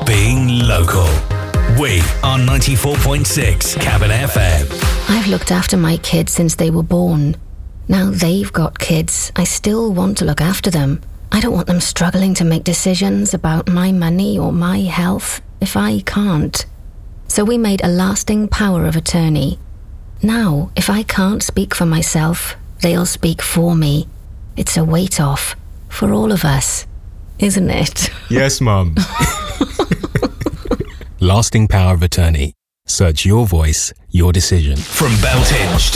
being local. We are 94.6 Cabin FM. I've looked after my kids since they were born. Now they've got kids, I still want to look after them. I don't want them struggling to make decisions about my money or my health if I can't. So we made a lasting power of attorney. Now, if I can't speak for myself, they'll speak for me. It's a weight off for all of us, isn't it? Yes, Mum. Lasting power of attorney. Search your voice, your decision. From Beltinge to